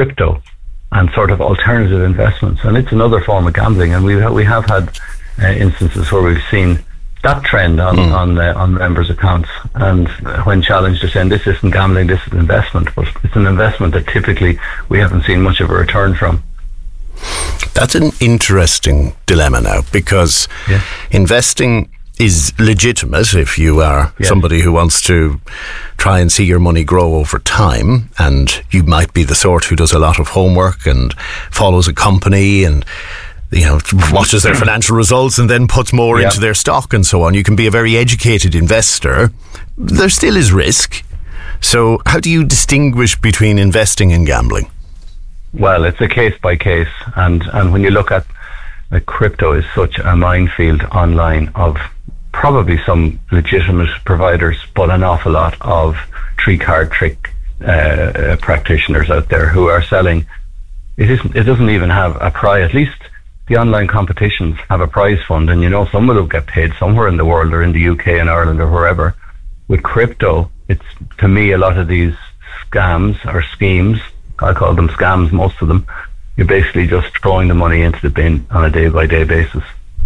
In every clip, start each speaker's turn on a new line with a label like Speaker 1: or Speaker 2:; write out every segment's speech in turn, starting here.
Speaker 1: crypto and sort of alternative investments, and it's another form of gambling. And we have had instances where we've seen that trend on members' accounts, and when challenged, they're saying this isn't gambling, this is investment, but it's an investment that typically we haven't seen much of a return from.
Speaker 2: That's an interesting dilemma now, because investing is legitimate if you are somebody who wants to try and see your money grow over time, and you might be the sort who does a lot of homework and follows a company and watches their financial results and then puts more into their stock and so on. You can be a very educated investor. There still is risk. So how do you distinguish between investing and gambling?
Speaker 1: Well, it's a case by case, and when you look at crypto is such a minefield online of probably some legitimate providers, but an awful lot of three-card trick practitioners out there who are selling. It doesn't even have a prize. At least the online competitions have a prize fund, and someone will get paid somewhere in the world, or in the UK and Ireland or wherever. With crypto, it's, to me, a lot of these scams or schemes, I call them scams, most of them, you're basically just throwing the money into the bin on a day-by-day basis.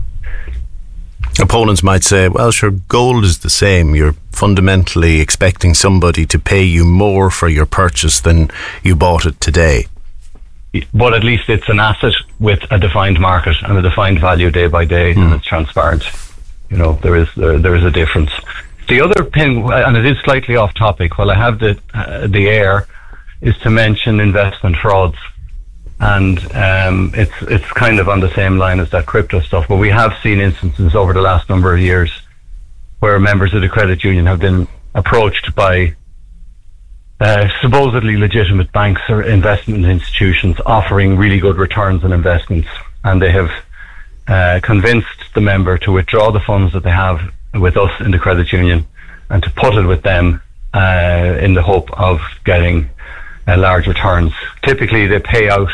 Speaker 2: Opponents might say, well, sure, gold is the same. You're fundamentally expecting somebody to pay you more for your purchase than you bought it today.
Speaker 1: But at least it's an asset with a defined market and a defined value day by day, and it's transparent. There is a difference. The other thing, and it is slightly off topic, while I have the air, is to mention investment frauds. And it's kind of on the same line as that crypto stuff, but we have seen instances over the last number of years where members of the credit union have been approached by supposedly legitimate banks or investment institutions offering really good returns on investments, and they have convinced the member to withdraw the funds that they have with us in the credit union and to put it with them in the hope of getting large returns. Typically they pay out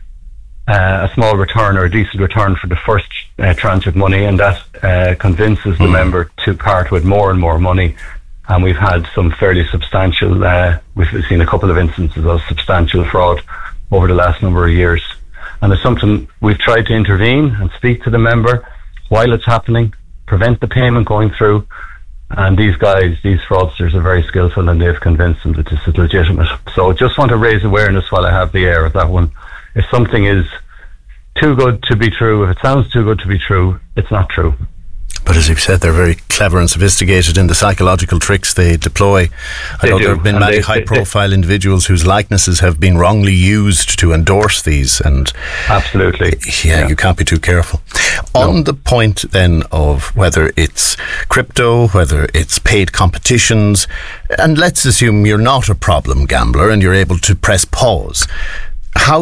Speaker 1: a small return or a decent return for the first tranche of money, and that convinces the member to part with more and more money. And we've had some fairly substantial, we've seen a couple of instances of substantial fraud over the last number of years. And it's something we've tried to intervene and speak to the member while it's happening, prevent the payment going through. And these fraudsters are very skillful, and they've convinced them that this is legitimate. So just want to raise awareness while I have the air of that one. If something is too good to be true, if it sounds too good to be true, it's not true.
Speaker 2: But as you've said, they're very clever and sophisticated in the psychological tricks they deploy. I know there have been many high-profile individuals whose likenesses have been wrongly used to endorse these. And
Speaker 1: absolutely.
Speaker 2: Yeah, you can't be too careful. No. On the point then of whether it's crypto, whether it's paid competitions, and let's assume you're not a problem gambler and you're able to press pause. How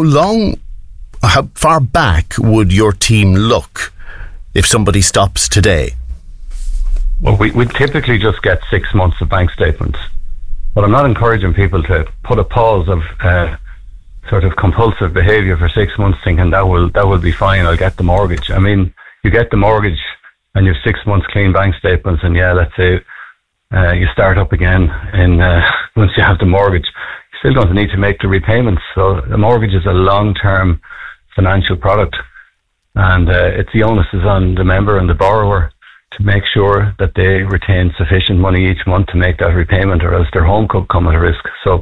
Speaker 2: far back would your team look if somebody stops today?
Speaker 1: Well, we typically just get 6 months of bank statements, but I'm not encouraging people to put a pause of sort of compulsive behaviour for 6 months thinking that will be fine, I'll get the mortgage. I mean, you get the mortgage and you have 6 months clean bank statements, and let's say you start up again once you have the mortgage, you're still going to need to make the repayments. So the mortgage is a long-term financial product, and it's the onus is on the member and the borrower to make sure that they retain sufficient money each month to make that repayment, or else their home could come at risk. So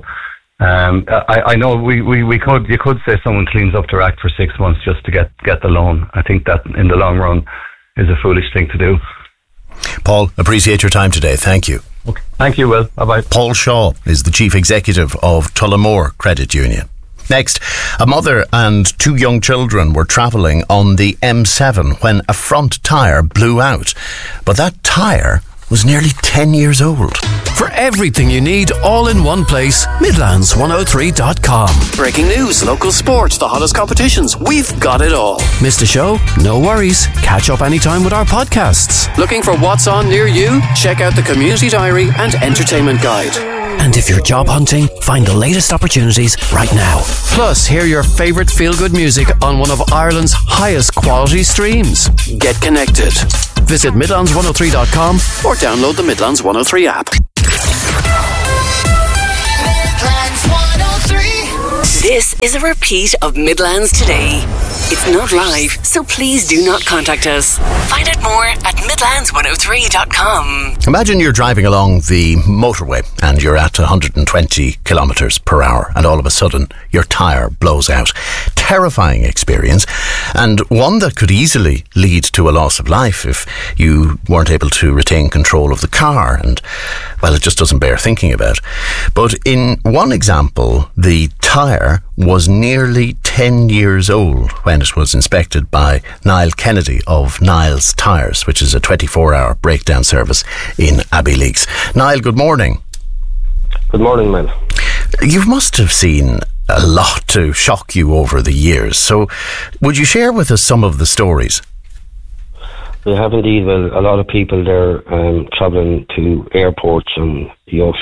Speaker 1: I know you could say someone cleans up their act for 6 months just to get the loan. I think that in the long run is a foolish thing to do.
Speaker 2: Paul, appreciate your time today. Thank you.
Speaker 1: Okay. Thank you, Will. Bye-bye.
Speaker 2: Paul Shaw is the Chief Executive of Tullamore Credit Union. Next, a mother and 2 young children were travelling on the M7 when a front tyre blew out. But that tyre was nearly 10 years old.
Speaker 3: For everything you need all in one place, Midlands103.com. Breaking news, local sports, the hottest competitions, we've got it all. Missed a show? No worries. Catch up anytime with our podcasts. Looking for what's on near you? Check out the Community Diary and Entertainment Guide. And if you're job hunting, find the latest opportunities right now. Plus, hear your favourite feel-good music on one of Ireland's highest quality streams. Get connected. Visit Midlands103.com or download the Midlands 103 app.
Speaker 4: Midlands 103. This is a repeat of Midlands Today. It's not live, so please do not contact us. Find out more at midlands103.com.
Speaker 2: Imagine you're driving along the motorway and you're at 120 kilometres per hour and all of a sudden your tyre blows out. Terrifying experience, and one that could easily lead to a loss of life if you weren't able to retain control of the car, and, well, it just doesn't bear thinking about. But in one example, the tyre was nearly 10 years old when it was inspected by Niall Kennedy of Niall's Tyres, which is a 24-hour breakdown service in Abbeyleix. Niall, good morning.
Speaker 5: Good morning, man.
Speaker 2: You must have seen a lot to shock you over the years, so would you share with us some of the stories?
Speaker 5: We have indeed. Well, a lot of people there travelling to airports and yachts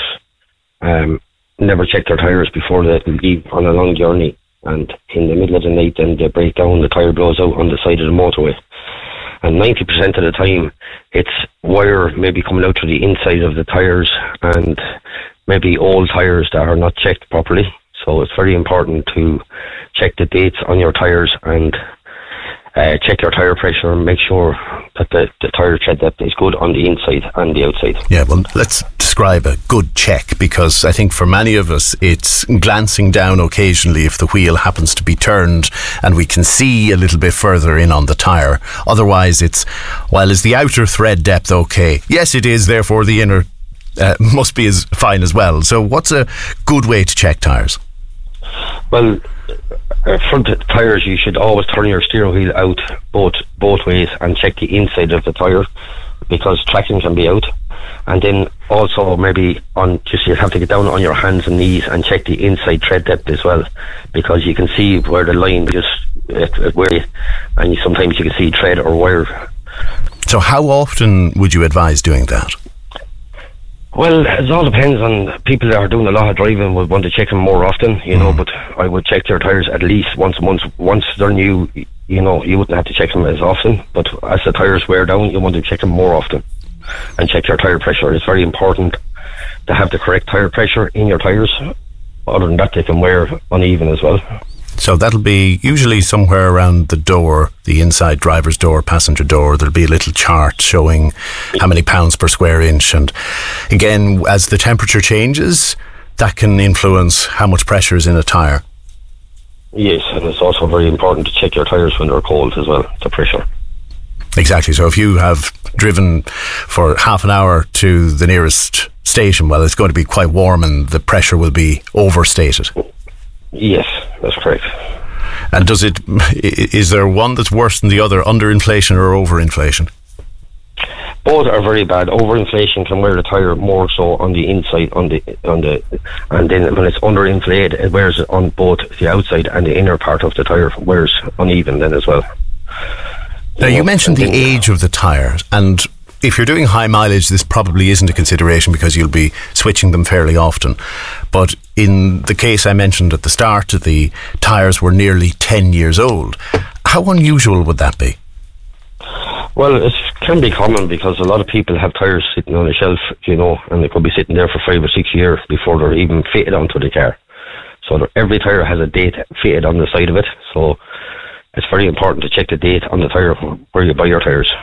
Speaker 5: never check their tyres before they leave on a long journey, and in the middle of the night then they break down, the tyre blows out on the side of the motorway, and 90% of the time it's wire maybe coming out to the inside of the tyres, and maybe old tyres that are not checked properly. So it's very important to check the dates on your tyres and check your tyre pressure and make sure that the tyre tread depth is good on the inside and the outside.
Speaker 2: Yeah, well, let's describe a good check, because I think for many of us it's glancing down occasionally if the wheel happens to be turned and we can see a little bit further in on the tyre. Otherwise it's, well, is the outer thread depth okay? Yes, it is, therefore the inner must be as fine as well. So what's a good way to check tyres?
Speaker 5: Well, front tyres, you should always turn your steering wheel out both ways and check the inside of the tyre, because traction can be out. And then also maybe you have to get down on your hands and knees and check the inside tread depth as well, because you can see where the line and sometimes you can see tread or wire.
Speaker 2: So how often would you advise doing that?
Speaker 5: Well, it all depends on people that are doing a lot of driving would want to check them more often, but I would check their tyres at least once a month. Once they're new, you wouldn't have to check them as often, but as the tyres wear down, you want to check them more often and check your tyre pressure. It's very important to have the correct tyre pressure in your tyres. Other than that, they can wear uneven as well.
Speaker 2: So that'll be usually somewhere around the door, the inside driver's door, passenger door. There'll be a little chart showing how many pounds per square inch. And again, as the temperature changes, that can influence how much pressure is in a tyre.
Speaker 5: Yes, and it's also very important to check your tyres when they're cold as well, the pressure.
Speaker 2: Exactly. So if you have driven for half an hour to the nearest station, well, it's going to be quite warm and the pressure will be overstated.
Speaker 5: Yes, that's correct.
Speaker 2: And is there one that's worse than the other, underinflation or overinflation?
Speaker 5: Both are very bad. Overinflation can wear the tyre more so on the inside, and then when it's underinflated, it wears it on both the outside and the inner part of the tyre, wears uneven then as well.
Speaker 2: Now you mentioned the age of the tyre, and if you're doing high mileage, this probably isn't a consideration because you'll be switching them fairly often. But in the case I mentioned at the start, the tyres were nearly 10 years old. How unusual would that be?
Speaker 5: Well, it can be common because a lot of people have tyres sitting on a shelf, and they could be sitting there for 5 or 6 years before they're even fitted onto the car. So every tyre has a date fitted on the side of it. So it's very important to check the date on the tyre where you buy your tyres,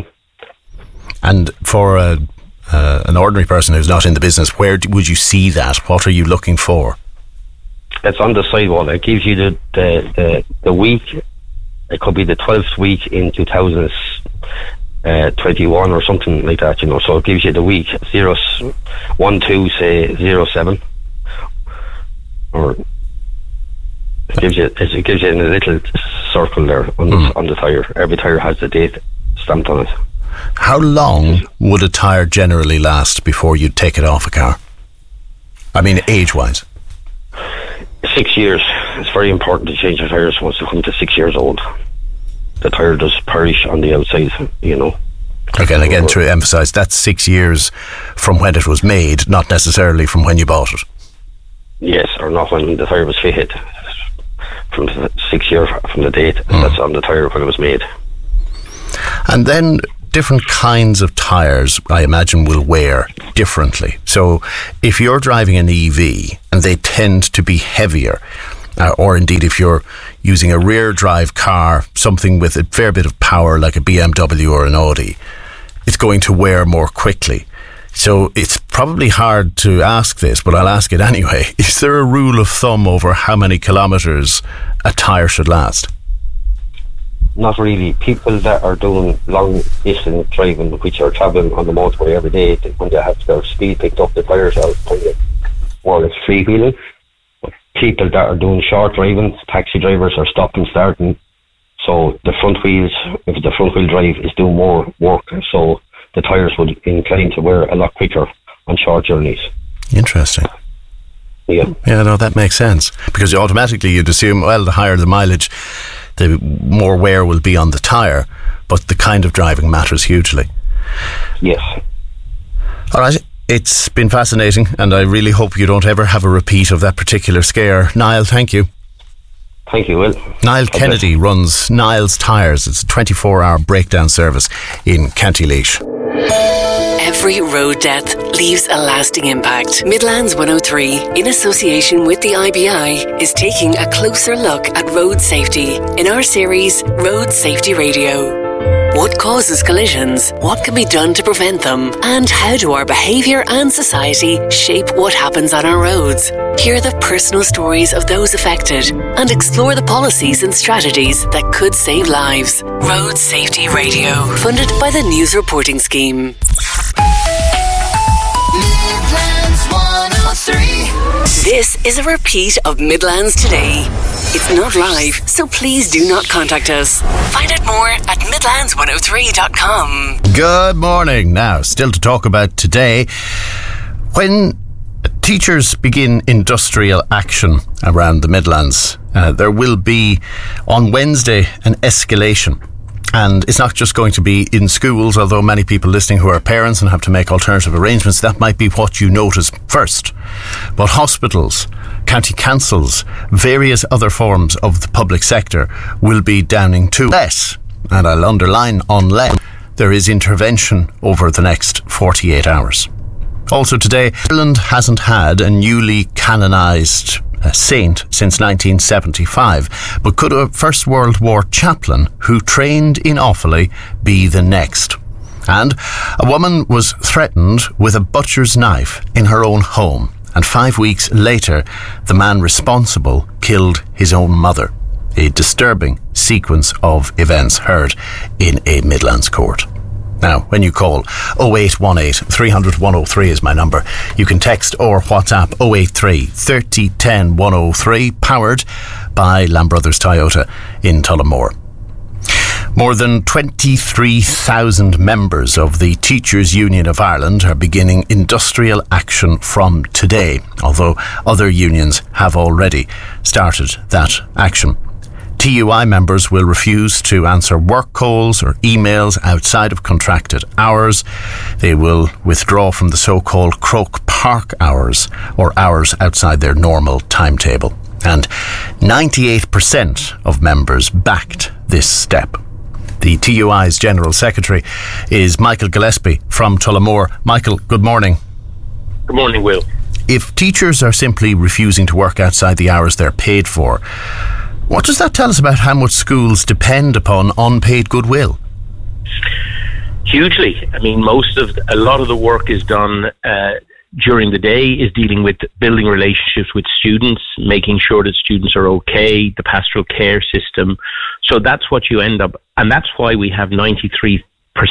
Speaker 2: And for an ordinary person who's not in the business, where would you see that? What are you looking for?
Speaker 5: It's on the sidewall. It gives you the week. It could be the 12th week in 2021 or something like that, So it gives you the week 012, say 07, or it gives you in a little circle there on the tyre. Every tyre has the date stamped on it.
Speaker 2: How long would a tyre generally last before you'd take it off a car? I mean, age-wise.
Speaker 5: 6 years. It's very important to change the tyres once they come to 6 years old. The tyre does perish on the outside,
Speaker 2: Okay, and again, to emphasise, that's 6 years from when it was made, not necessarily from when you bought it.
Speaker 5: Yes, or not when the tyre was fitted. From 6 years from the date that's on the tyre when it was made.
Speaker 2: And then different kinds of tyres, I imagine, will wear differently. So if you're driving an EV and they tend to be heavier, or indeed if you're using a rear drive car, something with a fair bit of power like a BMW or an Audi, it's going to wear more quickly. So it's probably hard to ask this, but I'll ask it anyway. Is there a rule of thumb over how many kilometres a tyre should last?
Speaker 5: Not really. People that are doing long distance driving, which are travelling on the motorway every day, when they have their speed picked up, the tyres out, more or less freewheeling. But people that are doing short driving, taxi drivers, are stopping, starting. So the front wheels, if the front wheel drive is doing more work, so the tyres would incline to wear a lot quicker on short journeys.
Speaker 2: Interesting.
Speaker 5: Yeah.
Speaker 2: Yeah, no, that makes sense. Because automatically you'd assume, well, the higher the mileage, the more wear will be on the tyre, but the kind of driving matters hugely.
Speaker 5: Yes.
Speaker 2: All right, it's been fascinating, and I really hope you don't ever have a repeat of that particular scare. Niall, thank you.
Speaker 5: Thank you, Will.
Speaker 2: Niall Kennedy runs Niall's Tyres. It's a 24-hour breakdown service in County Laois.
Speaker 4: Every road death leaves a lasting impact. Midlands 103, in association with the IBI, is taking a closer look at road safety in our series Road Safety Radio. What causes collisions? What can be done to prevent them? And how do our behaviour and society shape what happens on our roads? Hear the personal stories of those affected and explore the policies and strategies that could save lives. Road Safety Radio, funded by the News Reporting Scheme. Midlands 103. This is a repeat of Midlands Today. It's not live, so please do not contact us. Find out more at midlands103.com.
Speaker 2: Good morning. Now, still to talk about today. When teachers begin industrial action around the Midlands, there will be on Wednesday an escalation. And it's not just going to be in schools, although many people listening who are parents and have to make alternative arrangements, that might be what you notice first. But hospitals, county councils, various other forms of the public sector will be downing too. Unless, and I'll underline unless, there is intervention over the next 48 hours. Also today, Ireland hasn't had a newly canonised saint since 1975, but could a First World War chaplain who trained in Offaly be the next? And a woman was threatened with a butcher's knife in her own home, and 5 weeks later the man responsible killed his own mother. A disturbing sequence of events heard in a Midlands court. Now, when you call 0818 300 103 is my number. You can text or WhatsApp 083 30 10 103, powered by Lamb Brothers Toyota in Tullamore. More than 23,000 members of the Teachers' Union of Ireland are beginning industrial action from today, although other unions have already started that action. TUI members will refuse to answer work calls or emails outside of contracted hours. They will withdraw from the so-called Croke Park hours, or hours outside their normal timetable. And 98% of members backed this step. The TUI's General Secretary is Michael Gillespie from Tullamore. Michael, good morning.
Speaker 6: Good morning, Will.
Speaker 2: If teachers are simply refusing to work outside the hours they're paid for, what does that tell us about how much schools depend upon unpaid goodwill?
Speaker 6: Hugely. I mean, a lot of the work is done during the day, is dealing with building relationships with students, making sure that students are okay, the pastoral care system. So that's what you end up, and that's why we have 93%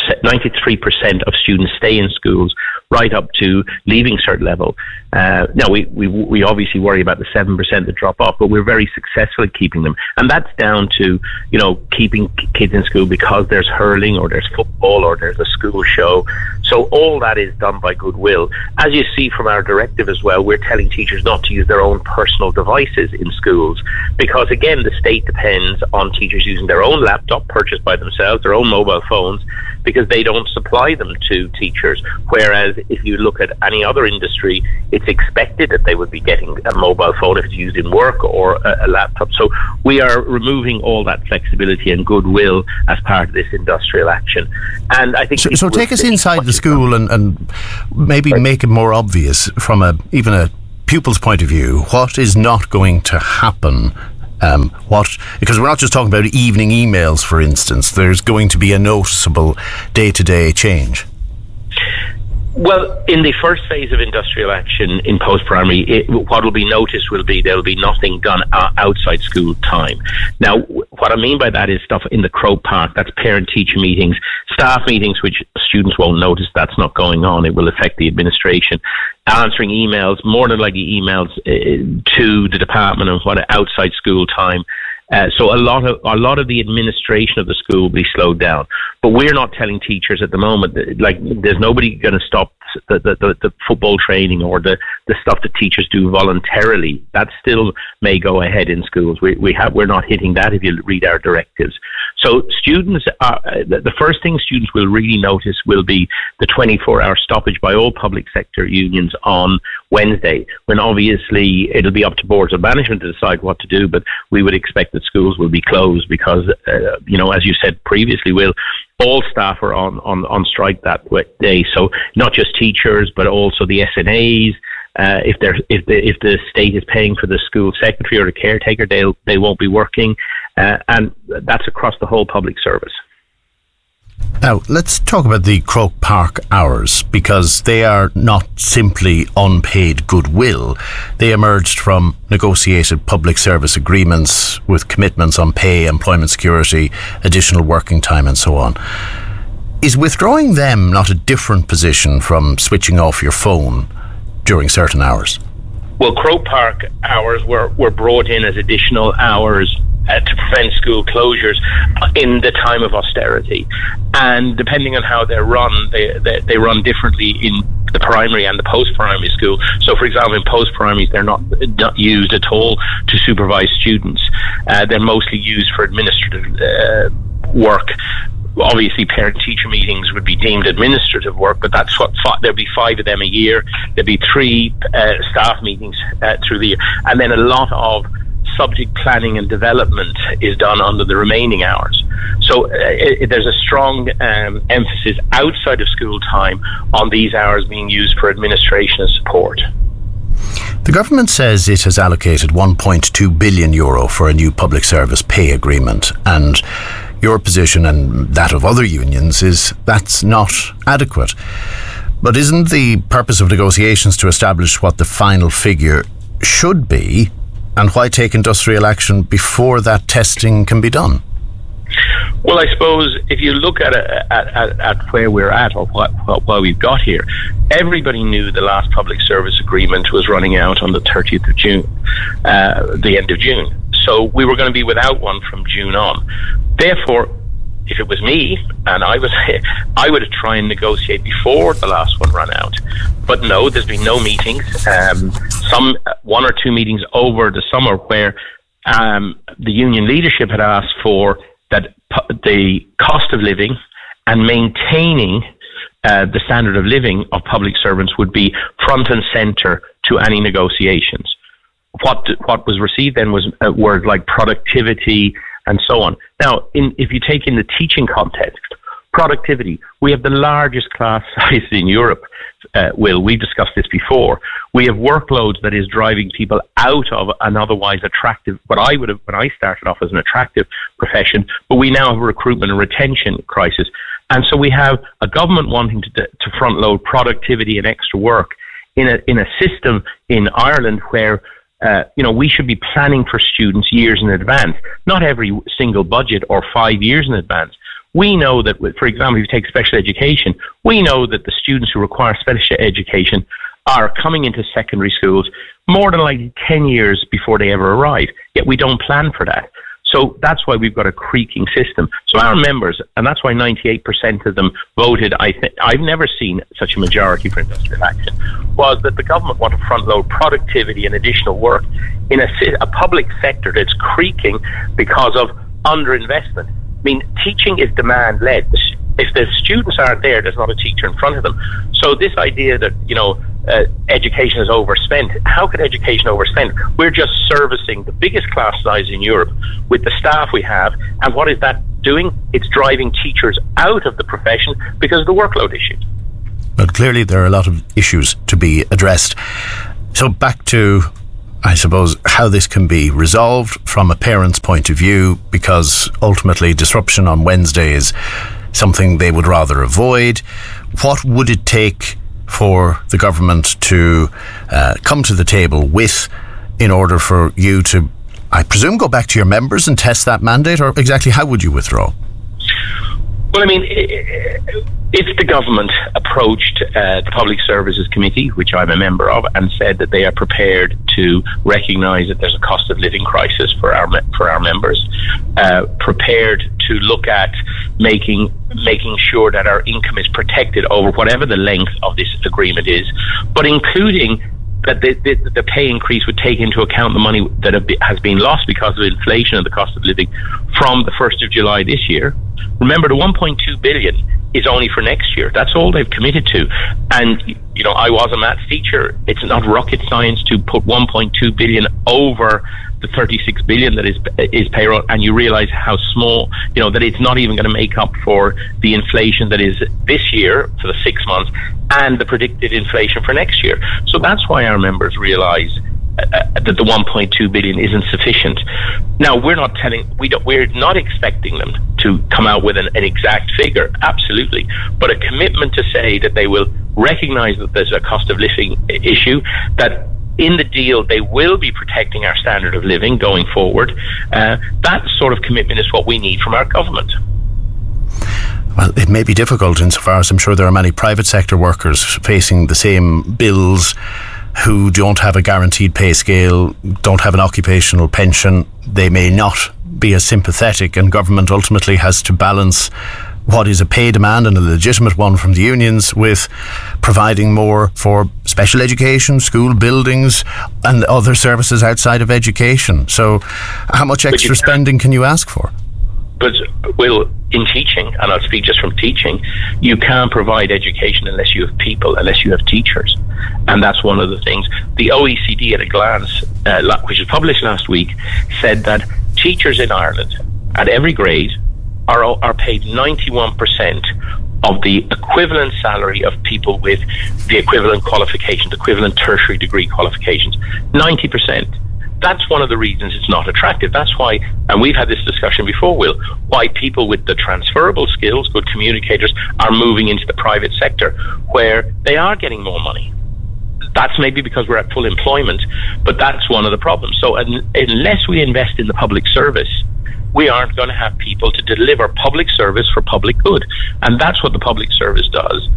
Speaker 6: of students stay in schools right up to leaving cert level. Now, we obviously worry about the 7% that drop off, but we're very successful at keeping them. And that's down to, keeping kids in school because there's hurling or there's football or there's a school show. So all that is done by goodwill. As you see from our directive as well, we're telling teachers not to use their own personal devices in schools because, again, the state depends on teachers using their own laptop purchased by themselves, their own mobile phones, because they don't supply them to teachers. Whereas if you look at any other industry, it's expected that they would be getting a mobile phone if it's used in work or a laptop. So we are removing all that flexibility and goodwill as part of this industrial action. And I think
Speaker 2: so take us inside the school and maybe make it more obvious from even a pupil's point of view, what is not going to happen? Because we're not just talking about evening emails, for instance. There's going to be a noticeable day-to-day change.
Speaker 6: Well, in the first phase of industrial action in post-primary, what will be noticed will be there will be nothing done outside school time. Now, what I mean by that is stuff in the Croke Park, that's parent-teacher meetings, staff meetings, which students won't notice that's not going on. It will affect the administration. Answering emails, more than likely emails to the department of what outside school time. So a lot of the administration of the school will be slowed down. But we're not telling teachers at the moment that, like, there's nobody going to stop the football training or the stuff that teachers do voluntarily. That still may go ahead in schools. We're not hitting that if you read our directives. So students the first thing students will really notice will be the 24-hour stoppage by all public sector unions on Wednesday, when obviously it'll be up to boards of management to decide what to do, but we would expect that schools will be closed because, as you said previously, Will, all staff are on strike that day. So not just teachers, but also the SNAs. If the state is paying for the school secretary or the caretaker, they won't be working, and that's across the whole public service.
Speaker 2: Now, let's talk about the Croke Park hours, because they are not simply unpaid goodwill. They emerged from negotiated public service agreements with commitments on pay, employment security, additional working time and so on. Is withdrawing them not a different position from switching off your phone during certain hours?
Speaker 6: Well, Croke Park hours were brought in as additional hours to prevent school closures in the time of austerity, and depending on how they're run, they run differently in the primary and the post-primary school. So, for example, in post-primaries, they're not used at all to supervise students. They're mostly used for administrative work. Obviously, parent-teacher meetings would be deemed administrative work, but that's what there'll be 5 of them a year. There'll be 3 staff meetings through the year, and then a lot of subject planning and development is done under the remaining hours. So there's a strong emphasis outside of school time on these hours being used for administration and support.
Speaker 2: The government says it has allocated €1.2 billion for a new public service pay agreement, and your position and that of other unions is that's not adequate. But isn't the purpose of negotiations to establish what the final figure should be, and why take industrial action before that testing can be done?
Speaker 6: Well, I suppose if you look at where we're at or what we've got here, everybody knew the last public service agreement was running out on the 30th of June, the end of June. So we were going to be without one from June on. Therefore, if it was me and I would have tried and negotiate before the last one ran out. But no, there's been no meetings. Some 1 or 2 meetings over the summer where the union leadership had asked for that the cost of living and maintaining the standard of living of public servants would be front and centre to any negotiations. What was received then was a word like productivity and so on. Now, if you take in the teaching context, productivity, we have the largest class size in Europe. Will, we've discussed this before. We have workloads that is driving people out of an otherwise attractive, what I would have when I started off as an attractive profession, but we now have a recruitment and retention crisis. And so we have a government wanting to front load productivity and extra work in a system in Ireland where we should be planning for students years in advance, not every single budget or 5 years in advance. We know that, for example, if you take special education, we know that the students who require special education are coming into secondary schools more than likely 10 years before they ever arrive, yet we don't plan for that. So that's why we've got a creaking system. So our members, and that's why 98% of them voted, I've never seen such a majority for industrial action, was that the government want to front load productivity and additional work in a public sector that's creaking because of underinvestment. I mean, teaching is demand-led. If the students aren't there, there's not a teacher in front of them. So this idea that, education is overspent, how could education overspend? We're just servicing the biggest class size in Europe with the staff we have. And what is that doing? It's driving teachers out of the profession because of the workload issues.
Speaker 2: But clearly there are a lot of issues to be addressed. So back to, I suppose, how this can be resolved from a parent's point of view, because ultimately disruption on Wednesday is something they would rather avoid. What would it take for the government to come to the table with in order for you to, I presume, go back to your members and test that mandate, or exactly how would you withdraw?
Speaker 6: Well, I mean, if the government approached the Public Services Committee, which I'm a member of, and said that they are prepared to recognise that there's a cost of living crisis for our members, prepared to look at making sure that our income is protected over whatever the length of this agreement is, but including that the pay increase would take into account the money that has been lost because of inflation and the cost of living from the 1st of July this year. Remember, the 1.2 billion is only for next year. That's all they've committed to. And, you know, I was a maths teacher. It's not rocket science to put 1.2 billion over the 36 billion that is payroll, and you realize how small, you know, that it's not even going to make up for the inflation that is this year for the 6 months and the predicted inflation for next year. So that's why our members realize that the 1.2 billion isn't sufficient. Now, we're not expecting them to come out with an exact figure, absolutely, but a commitment to say that they will recognize that there's a cost of living issue, that in the deal they will be protecting our standard of living going forward. That sort of commitment is what we need from our government.
Speaker 2: Well, it may be difficult insofar as I'm sure there are many private sector workers facing the same bills who don't have a guaranteed pay scale, don't have an occupational pension. They may not be as sympathetic, and government ultimately has to balance what is a pay demand and a legitimate one from the unions with providing more for special education, school buildings and other services outside of education. So how much extra spending can you ask for?
Speaker 6: But, Will, in teaching, and I'll speak just from teaching, you can't provide education unless you have people, unless you have teachers. And that's one of the things. The OECD at a glance, which was published last week, said that teachers in Ireland at every grade are paid 91% of the equivalent salary of people with the equivalent qualifications, equivalent tertiary degree qualifications. 90%. That's one of the reasons it's not attractive. That's why, and we've had this discussion before, Will, why people with the transferable skills, good communicators, are moving into the private sector where they are getting more money. That's maybe because we're at full employment, but that's one of the problems. So unless we invest in the public service, we aren't going to have people to deliver public service for public good. And that's what the public service does.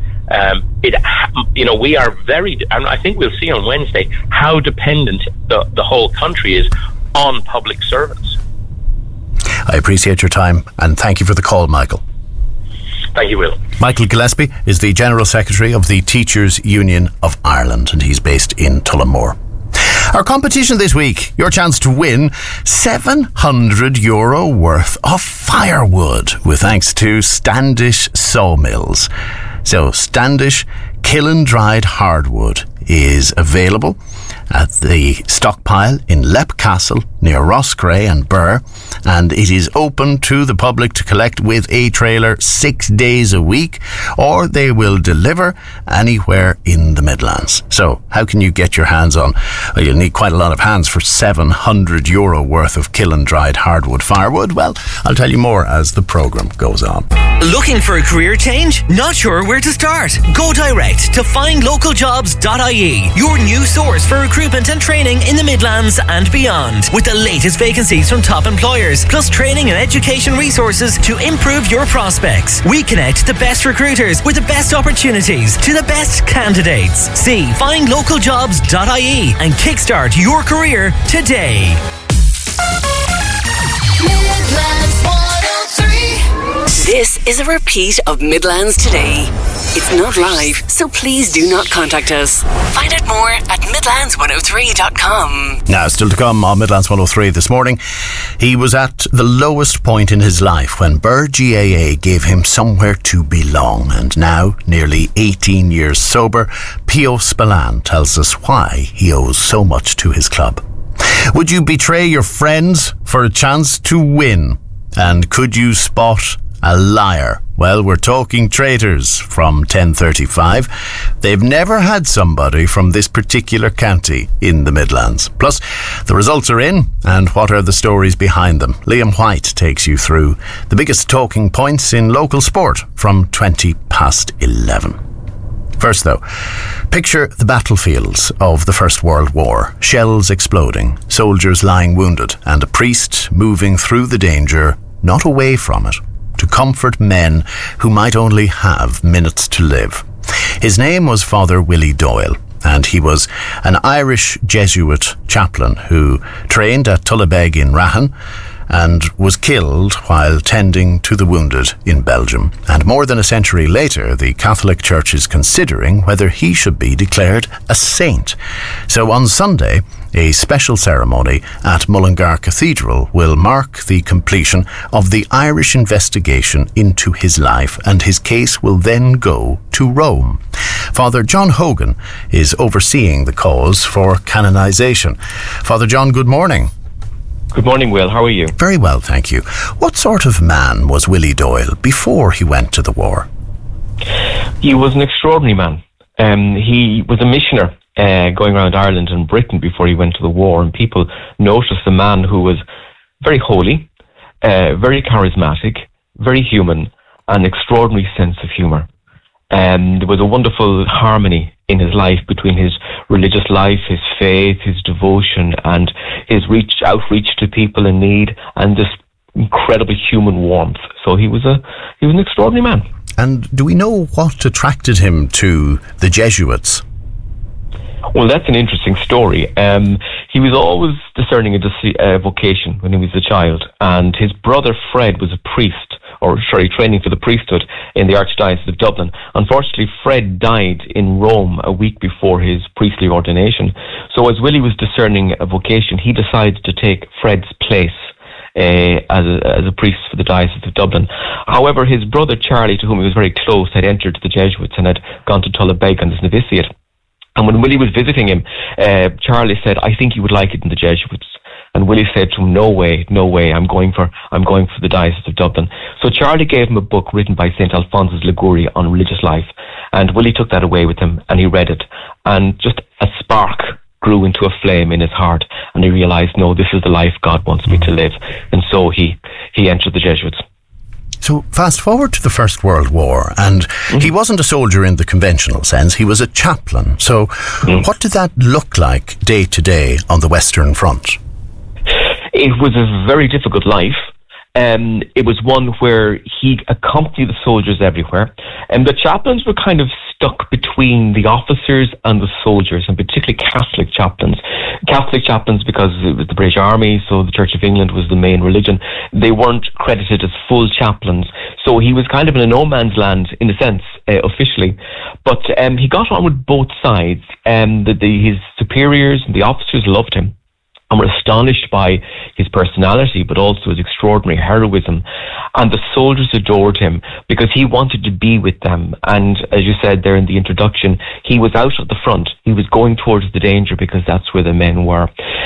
Speaker 6: We are very, and I think we'll see on Wednesday how dependent the whole country is on public servants.
Speaker 2: I appreciate your time and thank you for the call, Michael.
Speaker 6: Thank you, Will.
Speaker 2: Michael Gillespie is the General Secretary of the Teachers Union of Ireland, and he's based in Tullamore. Our competition this week, your chance to win €700 worth of firewood with thanks to Standish Sawmills. So Standish kiln-dried hardwood is available at the stockpile in Leap Castle near Roscrea and Burr, and it is open to the public to collect with a trailer 6 days a week, or they will deliver anywhere in the Midlands. So how can you get your hands on? Well, you'll need quite a lot of hands for €700 worth of kiln-dried hardwood firewood. Well, I'll tell you more as the programme goes on.
Speaker 7: Looking for a career change? Not sure where to start? Go direct to findlocaljobs.ie, your new source for recruitment and training in the Midlands and beyond, with the latest vacancies from top employers, plus training and education resources to improve your prospects. We connect the best recruiters with the best opportunities to the best candidates. See findlocaljobs.ie and kickstart your career today.
Speaker 4: This is a repeat of Midlands Today. It's not live, so please do not contact us. Find out more at Midlands103.com.
Speaker 2: Now, still to come on Midlands 103 this morning. He was at the lowest point in his life when Burr GAA gave him somewhere to belong. And now, nearly 18 years sober, Pio Spillane tells us why he owes so much to his club. Would you betray your friends for a chance to win? And could you spot a liar Well, we're talking traitors from 1035. They've never had somebody from this particular county in the Midlands. Plus, the results are in, and what are the stories behind them? Liam White takes you through the biggest talking points in local sport from 11:20. First though, picture the battlefields of the First World War. Shells exploding, soldiers lying wounded, and a priest moving through the danger, not away from it, to comfort men who might only have minutes to live. His name was Father Willie Doyle, and he was an Irish Jesuit chaplain who trained at Tullabeg in Rahan and was killed while tending to the wounded in Belgium. And more than a century later, the Catholic Church is considering whether he should be declared a saint. So on Sunday, a special ceremony at Mullingar Cathedral will mark the completion of the Irish investigation into his life, and his case will then go to Rome. Father John Hogan is overseeing the cause for canonisation. Father John, good morning.
Speaker 8: Good morning, Will. How are you?
Speaker 2: Very well, thank you. What sort of man was Willie Doyle before he went to the war?
Speaker 8: He was an extraordinary man. He was a missioner going around Ireland and Britain before he went to the war, and people noticed a man who was very holy, very charismatic, very human, and extraordinary sense of humour. There was a wonderful harmony in his life between his religious life, his faith, his devotion, and his outreach to people in need, and this incredible human warmth. So he was an extraordinary man.
Speaker 2: And do we know what attracted him to the Jesuits?
Speaker 8: Well, that's an interesting story. He was always discerning a vocation when he was a child, and his brother Fred was a priest, training for the priesthood in the Archdiocese of Dublin. Unfortunately, Fred died in Rome a week before his priestly ordination. So as Willie was discerning a vocation, he decided to take Fred's place as a priest for the Diocese of Dublin. However, his brother Charlie, to whom he was very close, had entered the Jesuits and had gone to Tullabeg on his novitiate. And when Willie was visiting him, Charlie said, "I think you would like it in the Jesuits." And Willie said to him, no way, I'm going for the Diocese of Dublin. So Charlie gave him a book written by St. Alphonsus Liguori on religious life, and Willie took that away with him, and he read it, and just a spark grew into a flame in his heart, and he realised, no, this is the life God wants me to live. And so he entered the Jesuits.
Speaker 2: So fast forward to the First World War, and he wasn't a soldier in the conventional sense, he was a chaplain. So what did that look like day to day on the Western Front?
Speaker 8: It was a very difficult life. It was one where he accompanied the soldiers everywhere, and the chaplains were kind of stuck between the officers and the soldiers, and particularly Catholic chaplains. Catholic chaplains, because it was the British Army, so the Church of England was the main religion, they weren't credited as full chaplains. So he was kind of in a no man's land, in a sense, officially. But he got on with both sides. His superiors and the officers loved him and were astonished by his personality, but also his extraordinary heroism. And the soldiers adored him because he wanted to be with them. And as you said there in the introduction, he was out at the front. He was going towards the danger because that's where the men were.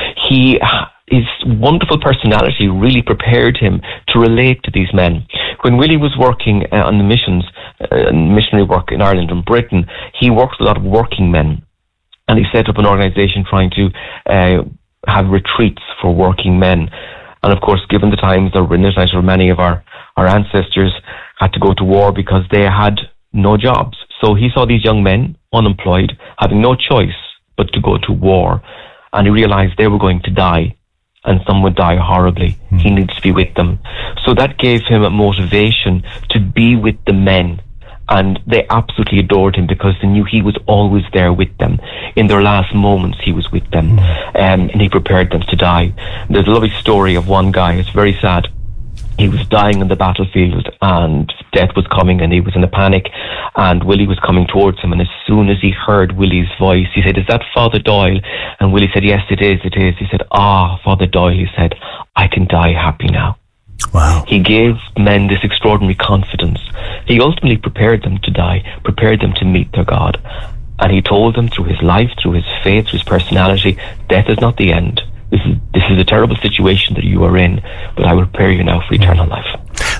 Speaker 8: His wonderful personality really prepared him to relate to these men. When Willie was working on the missionary work in Ireland and Britain, he worked with a lot of working men. And he set up an organisation trying to have retreats for working men. And of course, given the times that we're in it, many of our ancestors had to go to war because they had no jobs. So he saw these young men, unemployed, having no choice but to go to war. And he realised they were going to die, and some would die horribly. He needed to be with them. So that gave him a motivation to be with the men. And they absolutely adored him because they knew he was always there with them. In their last moments, he was with them. And he prepared them to die. There's a lovely story of one guy. It's very sad. He was dying on the battlefield and death was coming and he was in a panic, and Willie was coming towards him, and as soon as he heard Willie's voice, he said, "Is that Father Doyle?" And Willie said, "Yes, it is. He said, Father Doyle," he said, "I can die happy now."
Speaker 2: Wow.
Speaker 8: He gave men this extraordinary confidence. He ultimately prepared them to die, prepared them to meet their God. And he told them through his life, through his faith, through his personality, death is not the end. This is a terrible situation that you are in, but I will prepare you now for eternal life.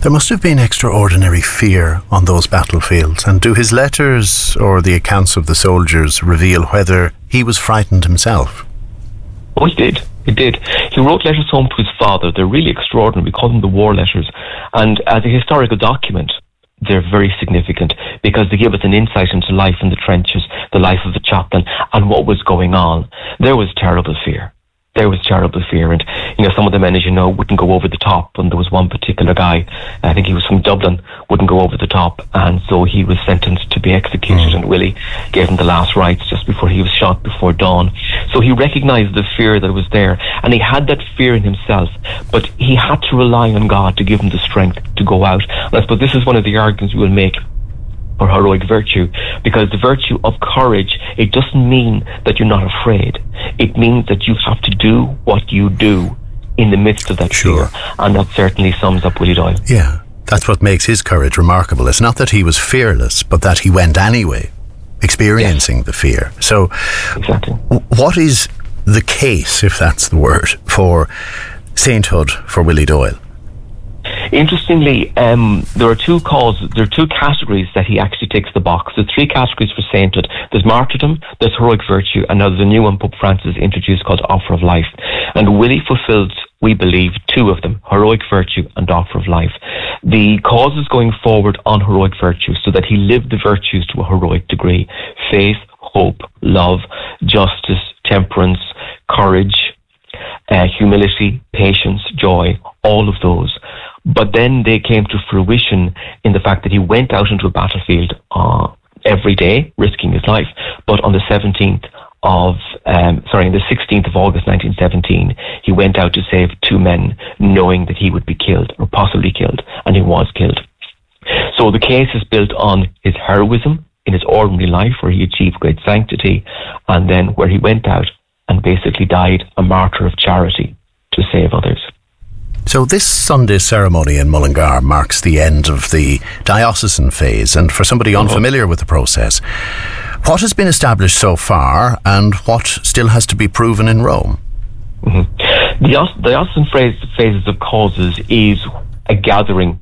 Speaker 2: There must have been extraordinary fear on those battlefields. And do his letters or the accounts of the soldiers reveal whether he was frightened himself?
Speaker 8: Oh, he did. He did. He wrote letters home to his father. They're really extraordinary. We call them the war letters. And as a historical document, they're very significant because they give us an insight into life in the trenches, the life of the chaplain, and what was going on. There was terrible fear. There was terrible fear, and some of the men, as you know, wouldn't go over the top. And there was one particular guy, I think he was from Dublin, wouldn't go over the top, and so he was sentenced to be executed. And Willie gave him the last rites just before he was shot before dawn. So he recognised the fear that was there, and he had that fear in himself, but he had to rely on God to give him the strength to go out. And I suppose this is one of the arguments we will make for heroic virtue, because the virtue of courage, it doesn't mean that you're not afraid. It means that you have to do what you do in the midst of that fear, and that certainly sums up Willie Doyle.
Speaker 2: Yeah, that's what makes his courage remarkable. It's not that he was fearless, but that he went anyway, experiencing the fear. So
Speaker 8: exactly.
Speaker 2: What is the case, if that's the word, for sainthood for Willie Doyle?
Speaker 8: Interestingly, there are two categories that he actually ticks the box. There's three categories for sainthood. There's martyrdom, there's heroic virtue, and now there's a new one Pope Francis introduced called offer of life. And Willie fulfilled, we believe, two of them, heroic virtue and offer of life. The causes going forward on heroic virtue, so that he lived the virtues to a heroic degree: faith, hope, love, justice, temperance, courage, humility, patience, joy, all of those. But then they came to fruition in the fact that he went out into a battlefield every day, risking his life. But on the 16th of August 1917, he went out to save two men, knowing that he would be killed, or possibly killed, and he was killed. So the case is built on his heroism in his ordinary life, where he achieved great sanctity, and then where he went out and basically died a martyr of charity to save others.
Speaker 2: So this Sunday ceremony in Mullingar marks the end of the diocesan phase, and for somebody unfamiliar with the process, what has been established so far and what still has to be proven in Rome?
Speaker 8: The diocesan phases of causes is a gathering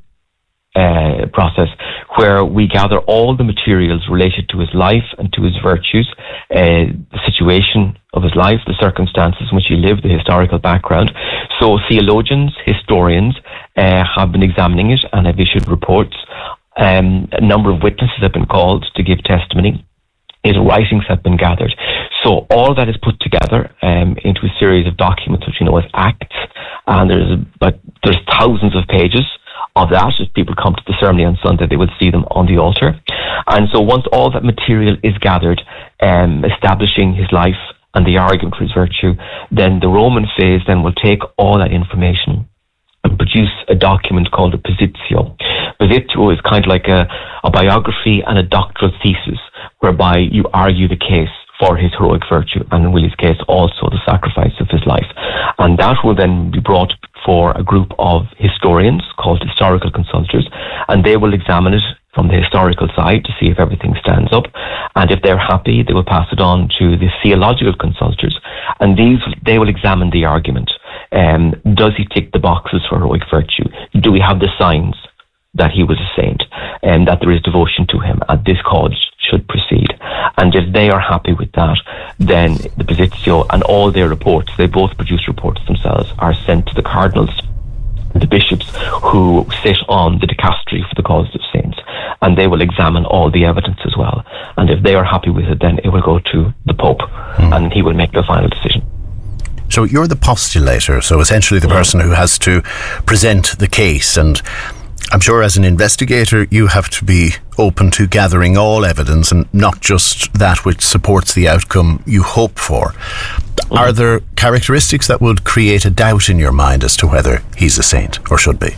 Speaker 8: process where we gather all the materials related to his life and to his virtues, the situation of his life, the circumstances in which he lived, the historical background. So theologians, historians have been examining it and have issued reports. A number of witnesses have been called to give testimony. His writings have been gathered. So all that is put together into a series of documents which we know as acts, and there's thousands of pages of that. If people come to the ceremony on Sunday, they will see them on the altar. And so once all that material is gathered, establishing his life and the argument for his virtue, then the Roman phase then will take all that information and produce a document called a positio. Positio is kind of like a biography and a doctoral thesis, whereby you argue the case for his heroic virtue, and in Willie's case also the sacrifice of his life. And that will then be brought for a group of historians called historical consultors, and they will examine it from the historical side to see if everything stands up, and if they're happy, they will pass it on to the theological consultors, and they will examine the argument. Does he tick the boxes for heroic virtue? Do we have the signs that he was a saint and that there is devotion to him, and this cause should proceed? And if they are happy with that, then the positio and all their reports, they both produce reports themselves, are sent to the cardinals, the bishops who sit on the dicastery for the causes of saints, and they will examine all the evidence as well. And if they are happy with it, then it will go to the Pope, and he will make the final decision.
Speaker 2: So you're the postulator, so essentially the person who has to present the case, and I'm sure as an investigator you have to be open to gathering all evidence and not just that which supports the outcome you hope for. Are there characteristics that would create a doubt in your mind as to whether he's a saint or should be?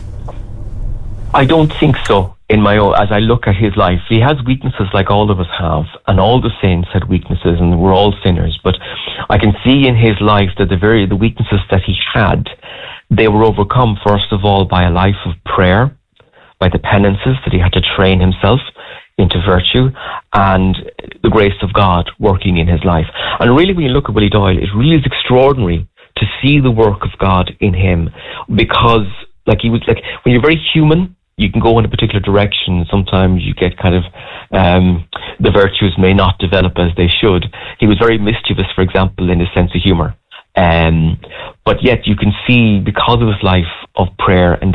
Speaker 8: I don't think so. As I look at his life, he has weaknesses like all of us have, and all the saints had weaknesses, and we're all sinners. But I can see in his life that the weaknesses that he had, they were overcome first of all by a life of prayer, by the penances that he had to train himself into virtue, and the grace of God working in his life. And really, when you look at Willie Doyle, it really is extraordinary to see the work of God in him, because when you're very human, you can go in a particular direction. Sometimes you get kind of the virtues may not develop as they should. He was very mischievous, for example, in his sense of humour. But yet you can see, because of his life of prayer and